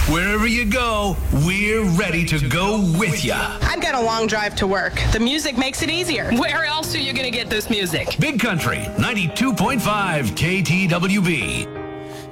Wherever you go, we're ready to go with ya. I've got a long drive to work. The music makes it easier. Where else are you going to get this music? Big Country, 92.5 KTWB.